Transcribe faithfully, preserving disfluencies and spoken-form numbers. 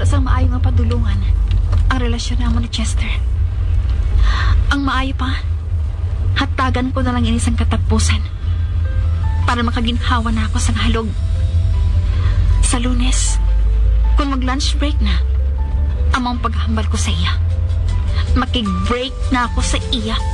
para sa maayo nga padulungan ang relasyon namo ni Chester. Ang maayo pa, hatagan ko na lang ini sang katapusan para makaginhawa na ako sa halog. Sa Lunes, kung mag-lunch break na, amang paghambal ko sa iya. Makig-break na ako sa iya.